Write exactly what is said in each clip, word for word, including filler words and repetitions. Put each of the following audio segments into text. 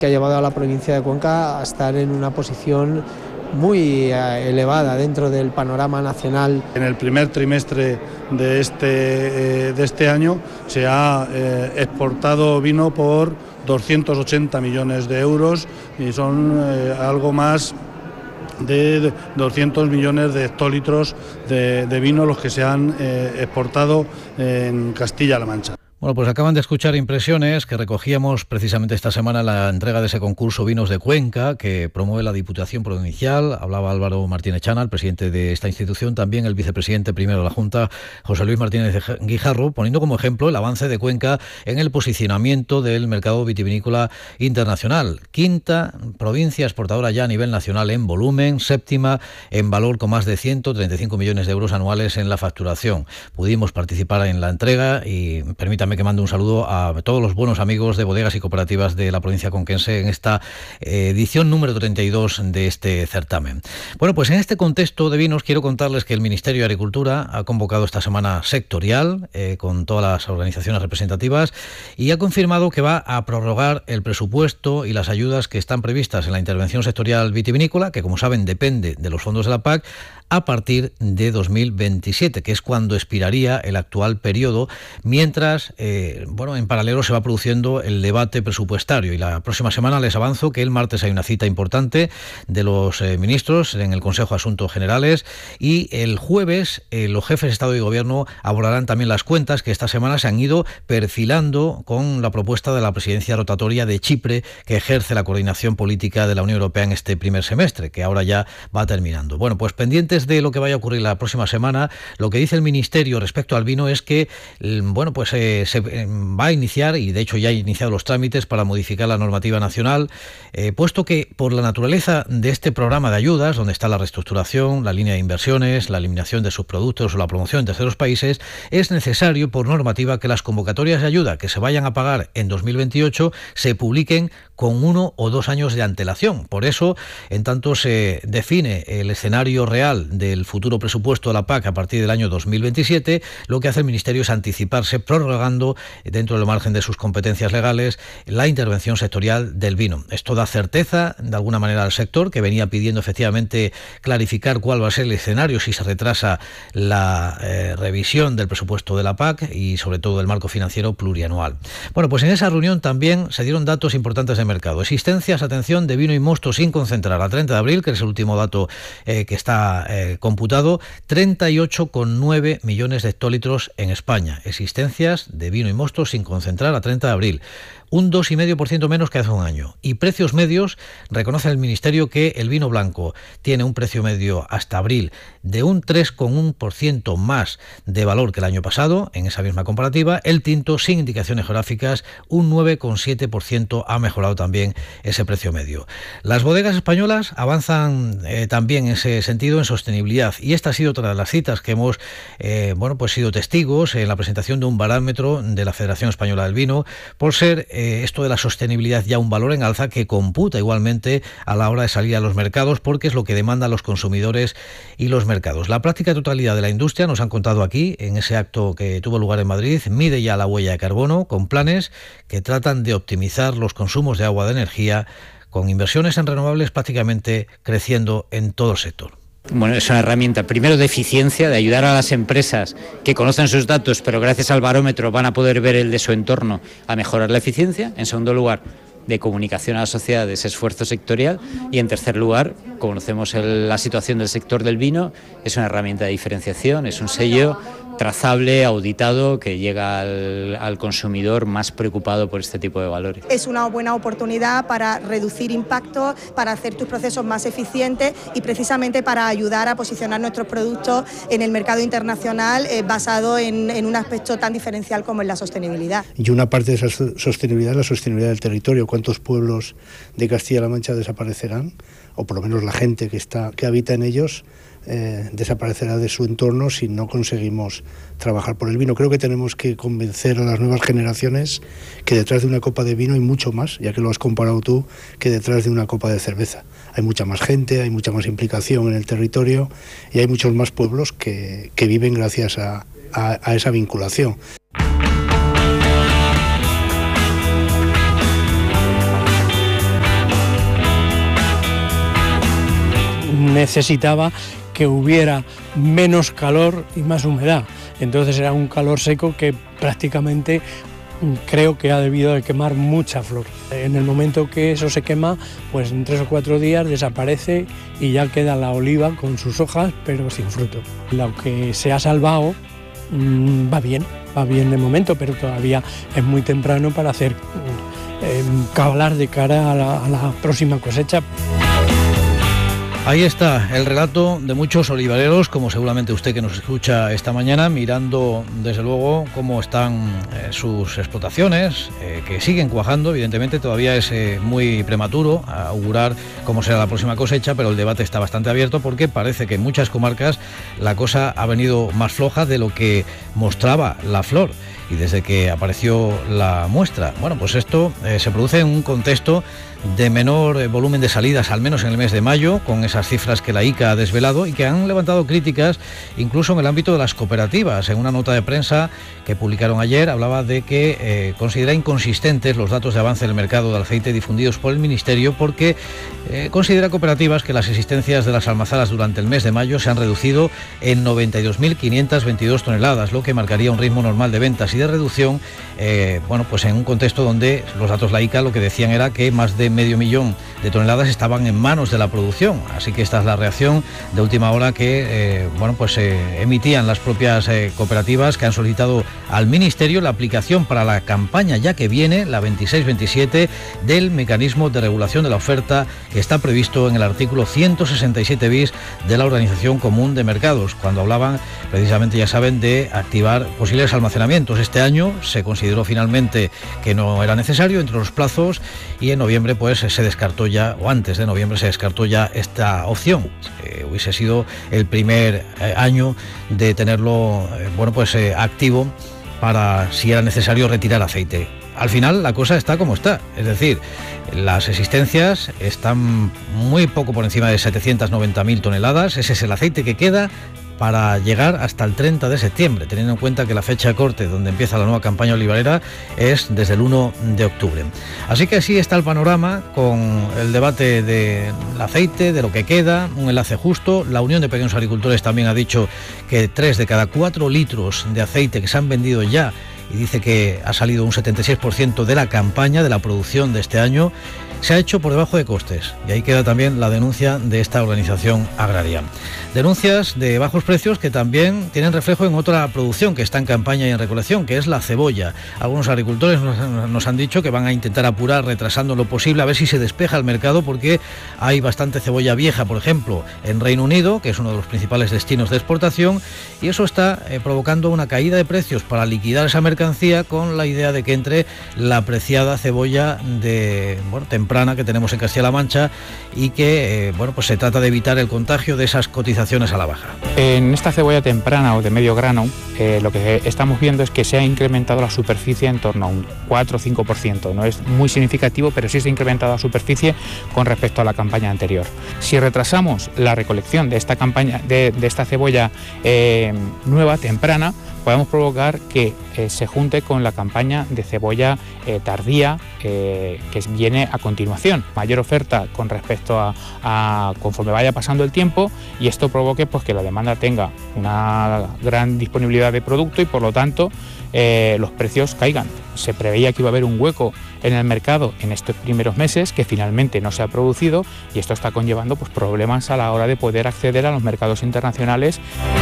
que ha llevado a la provincia de Cuenca a estar en una posición muy eh, elevada dentro del panorama nacional. En el primer trimestre de este, eh, de este año se ha eh, exportado vino por doscientos ochenta millones de euros y son eh, algo más de doscientos millones de hectolitros de, de vino los que se han eh, exportado en Castilla-La Mancha. Bueno, pues acaban de escuchar impresiones que recogíamos precisamente esta semana en la entrega de ese concurso Vinos de Cuenca que promueve la Diputación Provincial. Hablaba Álvaro Martínez Chana, el presidente de esta institución, también el vicepresidente primero de la Junta, José Luis Martínez Guijarro, poniendo como ejemplo el avance de Cuenca en el posicionamiento del mercado vitivinícola internacional. Quinta provincia exportadora ya a nivel nacional en volumen, séptima en valor con más de ciento treinta y cinco millones de euros anuales en la facturación. Pudimos participar en la entrega y permítame que mando un saludo a todos los buenos amigos de bodegas y cooperativas de la provincia conquense en esta edición número treinta y dos de este certamen. Bueno, pues en este contexto de vinos quiero contarles que el Ministerio de Agricultura ha convocado esta semana sectorial eh, con todas las organizaciones representativas y ha confirmado que va a prorrogar el presupuesto y las ayudas que están previstas en la intervención sectorial vitivinícola, que como saben depende de los fondos de la P A C, a partir de dos mil veintisiete, que es cuando expiraría el actual periodo, mientras, eh, bueno, en paralelo se va produciendo el debate presupuestario. Y la próxima semana les avanzo que el martes hay una cita importante de los eh, ministros en el Consejo de Asuntos Generales y el jueves eh, los jefes de Estado y Gobierno abordarán también las cuentas que esta semana se han ido perfilando con la propuesta de la presidencia rotatoria de Chipre, que ejerce la coordinación política de la Unión Europea en este primer semestre, que ahora ya va terminando. Bueno, pues pendientes de lo que vaya a ocurrir la próxima semana, lo que dice el Ministerio respecto al vino es que, bueno, pues eh, se eh, va a iniciar, y de hecho ya ha iniciado los trámites para modificar la normativa nacional, eh, puesto que por la naturaleza de este programa de ayudas, donde está la reestructuración, la línea de inversiones, la eliminación de subproductos o la promoción en terceros países, es necesario por normativa que las convocatorias de ayuda que se vayan a pagar en dos mil veintiocho se publiquen con uno o dos años de antelación. Por eso, en tanto se define el escenario real del futuro presupuesto de la P A C a partir del año dos mil veintisiete, lo que hace el Ministerio es anticiparse, prorrogando dentro del margen de sus competencias legales la intervención sectorial del vino. Esto da certeza de alguna manera al sector, que venía pidiendo efectivamente clarificar cuál va a ser el escenario si se retrasa la eh, revisión del presupuesto de la P A C y sobre todo del marco financiero plurianual. Bueno, pues en esa reunión también se dieron datos importantes de mercado. Existencias, atención, de vino y mosto sin concentrar a treinta de abril, que es el último dato eh, que está eh, computado, treinta y ocho coma nueve millones de hectolitros en España. Existencias de vino y mosto sin concentrar a treinta de abril. Un dos coma cinco por ciento menos que hace un año. Y precios medios, reconoce el Ministerio que el vino blanco tiene un precio medio hasta abril de un tres coma uno por ciento más de valor que el año pasado, en esa misma comparativa. El tinto, sin indicaciones geográficas, un nueve coma siete por ciento ha mejorado también ese precio medio. Las bodegas españolas avanzan eh, también en ese sentido en sostenibilidad, y esta ha sido otra de las citas que hemos eh, bueno, pues sido testigos en la presentación de un barómetro de la Federación Española del Vino, por ser eh, esto de la sostenibilidad ya un valor en alza que computa igualmente a la hora de salir a los mercados, porque es lo que demandan los consumidores y los mercados. La práctica totalidad de la industria, nos han contado aquí en ese acto que tuvo lugar en Madrid, mide ya la huella de carbono con planes que tratan de optimizar los consumos de agua, de energía, con inversiones en renovables prácticamente creciendo en todo el sector. Bueno, es una herramienta, primero, de eficiencia, de ayudar a las empresas que conocen sus datos, pero gracias al barómetro van a poder ver el de su entorno, a mejorar la eficiencia. En segundo lugar, de comunicación a la sociedad de ese esfuerzo sectorial. Y en tercer lugar, conocemos el, la situación del sector del vino, es una herramienta de diferenciación, es un sello trazable, auditado, que llega al, al consumidor más preocupado por este tipo de valores. Es una buena oportunidad para reducir impactos, para hacer tus procesos más eficientes y precisamente para ayudar a posicionar nuestros productos en el mercado internacional eh, basado en, en un aspecto tan diferencial como es la sostenibilidad. Y una parte de esa sostenibilidad es la sostenibilidad del territorio. ¿Cuántos pueblos de Castilla-La Mancha desaparecerán? O por lo menos la gente que, está, que habita en ellos Eh, desaparecerá de su entorno si no conseguimos trabajar por el vino. Creo que tenemos que convencer a las nuevas generaciones que detrás de una copa de vino hay mucho más, ya que lo has comparado tú, que detrás de una copa de cerveza. Hay mucha más gente, hay mucha más implicación en el territorio y hay muchos más pueblos que, que viven gracias a, a, a esa vinculación. necesitaba que hubiera menos calor y más humedad. Entonces era un calor seco que prácticamente creo que ha debido de quemar mucha flor. En el momento que eso se quema, pues en tres o cuatro días desaparece y ya queda la oliva con sus hojas, pero sin fruto. Lo que se ha salvado mmm, va bien, va bien de momento, pero todavía es muy temprano para hacer eh, cablar de cara a la, a la próxima cosecha. Ahí está el relato de muchos olivareros, como seguramente usted que nos escucha esta mañana, mirando desde luego cómo están eh, sus explotaciones, eh, que siguen cuajando. Evidentemente todavía es eh, muy prematuro augurar cómo será la próxima cosecha, pero el debate está bastante abierto porque parece que en muchas comarcas la cosa ha venido más floja de lo que mostraba la flor y desde que apareció la muestra. Bueno, pues esto eh, se produce en un contexto de menor volumen de salidas, al menos en el mes de mayo, con esas cifras que la I C A ha desvelado y que han levantado críticas incluso en el ámbito de las cooperativas. En una nota de prensa que publicaron ayer hablaba de que eh, considera inconsistentes los datos de avance del mercado del aceite difundidos por el Ministerio porque eh, considera cooperativas que las existencias de las almazaras durante el mes de mayo se han reducido en noventa y dos mil quinientas veintidós toneladas, lo que marcaría un ritmo normal de ventas y de reducción, eh, bueno, pues en un contexto donde los datos de la I C A lo que decían era que más de medio millón de toneladas estaban en manos de la producción. Así que esta es la reacción de última hora que eh, bueno, pues eh, emitían las propias eh, cooperativas, que han solicitado al Ministerio la aplicación para la campaña ya que viene, la veintiséis veintisiete, del mecanismo de regulación de la oferta que está previsto en el artículo ciento sesenta y siete bis de la Organización Común de Mercados, cuando hablaban precisamente, ya saben, de activar posibles almacenamientos. Este año se consideró finalmente que no era necesario entre los plazos y en noviembre pues se descartó ya, o antes de noviembre se descartó ya esta opción. Eh, hubiese sido el primer eh, año de tenerlo eh, bueno pues eh, activo para, si era necesario, retirar aceite. Al final la cosa está como está, es decir, las existencias están muy poco por encima de setecientas noventa mil toneladas, ese es el aceite que queda para llegar hasta el treinta de septiembre, teniendo en cuenta que la fecha de corte donde empieza la nueva campaña olivarera es desde el uno de octubre. Así que así está el panorama, con el debate del aceite, de lo que queda, un enlace justo. La Unión de Pequeños Agricultores también ha dicho que tres de cada cuatro litros de aceite que se han vendido ya, y dice que ha salido un setenta y seis por ciento de la campaña, de la producción de este año, se ha hecho por debajo de costes. Y ahí queda también la denuncia de esta organización agraria. Denuncias de bajos precios que también tienen reflejo en otra producción que está en campaña y en recolección, que es la cebolla. Algunos agricultores nos, nos han dicho que van a intentar apurar, retrasando lo posible, a ver si se despeja el mercado, porque hay bastante cebolla vieja, por ejemplo, en Reino Unido, que es uno de los principales destinos de exportación, y eso está eh, provocando una caída de precios para liquidar esa mercancía, con la idea de que entre la apreciada cebolla de bueno, temprana que tenemos en Castilla-La Mancha, y que eh, bueno, pues se trata de evitar el contagio de esas cotizaciones a la baja. En esta cebolla temprana o de medio grano, eh, lo que estamos viendo es que se ha incrementado la superficie en torno a un cuatro o cinco por ciento. No es muy significativo, pero sí se ha incrementado la superficie con respecto a la campaña anterior. Si retrasamos la recolección de esta campaña, de, de esta cebolla eh, nueva, temprana, podemos provocar que eh, se junte con la campaña de cebolla eh, tardía eh, que viene a continuación. Mayor oferta con respecto a, a conforme vaya pasando el tiempo, y esto provoque pues que la demanda tenga una gran disponibilidad de producto y por lo tanto eh, los precios caigan. Se preveía que iba a haber un hueco en el mercado en estos primeros meses, que finalmente no se ha producido, y esto está conllevando pues problemas a la hora de poder acceder a los mercados internacionales.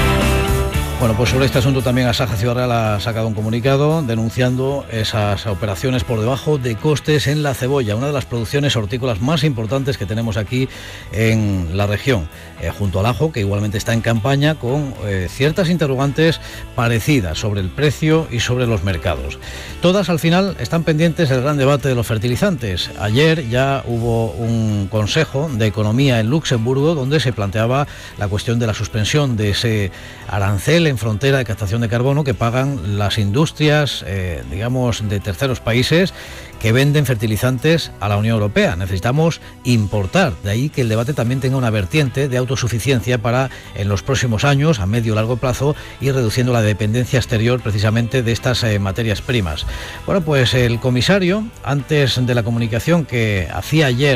Bueno, pues sobre este asunto también Asaja Ciudad Real ha sacado un comunicado denunciando esas operaciones por debajo de costes en la cebolla, una de las producciones hortícolas más importantes que tenemos aquí en la región, eh, junto al ajo, que igualmente está en campaña, con eh, ciertas interrogantes parecidas sobre el precio y sobre los mercados. Todas al final están pendientes del gran debate de los fertilizantes. Ayer ya hubo un Consejo de Economía en Luxemburgo donde se planteaba la cuestión de la suspensión de ese arancel en frontera de captación de carbono que pagan las industrias, eh, digamos, de terceros países que venden fertilizantes a la Unión Europea. Necesitamos importar, de ahí que el debate también tenga una vertiente de autosuficiencia para en los próximos años, a medio y largo plazo, ir reduciendo la dependencia exterior precisamente de estas eh, materias primas. Bueno, pues el comisario, antes de la comunicación que hacía ayer